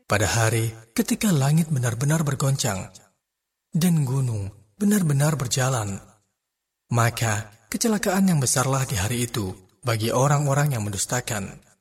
pada hari ketika langit benar-benar bergoncang dan gunung benar-benar berjalan, maka kecelakaan yang besarlah di hari itu bagi orang-orang yang mendustakan.